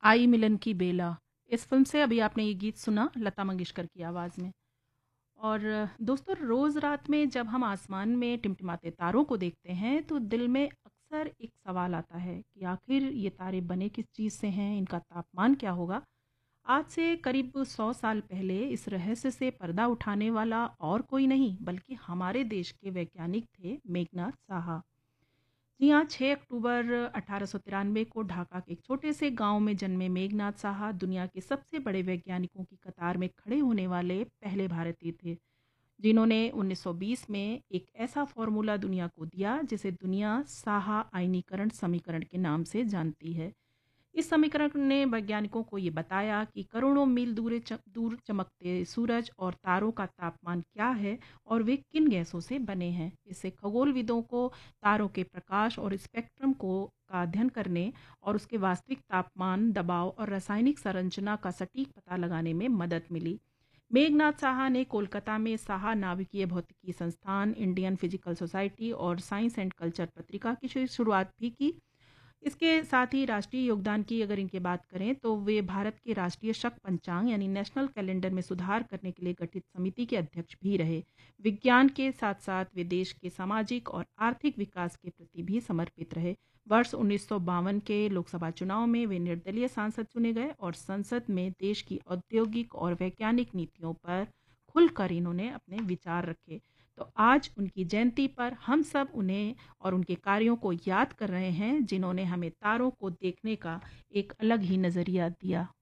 आई मिलन की बेला। इस फ़िल्म से अभी आपने ये गीत सुना लता मंगेशकर की आवाज़ में। और दोस्तों रोज़ रात में जब हम आसमान में टिमटिमाते तारों को देखते हैं तो दिल में अक्सर एक सवाल आता है कि आखिर ये तारे बने किस चीज़ से हैं, इनका तापमान क्या होगा? आज से करीब 100 साल पहले इस रहस्य से पर्दा उठाने वाला और कोई नहीं बल्कि हमारे देश के वैज्ञानिक थे मेघनाथ साहा। जी हाँ, 6 अक्टूबर 1893 को ढाका के एक छोटे से गांव में जन्मे मेघनाथ साहा दुनिया के सबसे बड़े वैज्ञानिकों की कतार में खड़े होने वाले पहले भारतीय थे, जिन्होंने 1920 में एक ऐसा फॉर्मूला दुनिया को दिया जिसे दुनिया साहा आयनीकरण समीकरण के नाम से जानती है। इस समीकरण ने वैज्ञानिकों को ये बताया कि करोड़ों मील दूर चमकते सूरज और तारों का तापमान क्या है और वे किन गैसों से बने हैं। इससे खगोलविदों को तारों के प्रकाश और स्पेक्ट्रम को का अध्ययन करने और उसके वास्तविक तापमान, दबाव और रासायनिक संरचना का सटीक पता लगाने में मदद मिली। मेघनाथ साहा ने कोलकाता में साहा नाभिकीय भौतिकी संस्थान, इंडियन फिजिकल सोसाइटी और साइंस एंड कल्चर पत्रिका की शुरुआत भी की। इसके साथ ही राष्ट्रीय योगदान की अगर इनकी बात करें तो वे भारत के राष्ट्रीय शक पंचांग यानी नेशनल कैलेंडर में सुधार करने के लिए गठित समिति के अध्यक्ष भी रहे। विज्ञान के साथ साथ वे देश के सामाजिक और आर्थिक विकास के प्रति भी समर्पित रहे। वर्ष 1952 के लोकसभा चुनाव में वे निर्दलीय सांसद चुने गए और संसद में देश की औद्योगिक और वैज्ञानिक नीतियों पर खुलकर इन्होंने अपने विचार रखे। तो आज उनकी जयंती पर हम सब उन्हें और उनके कार्यों को याद कर रहे हैं, जिन्होंने हमें तारों को देखने का एक अलग ही नज़रिया दिया।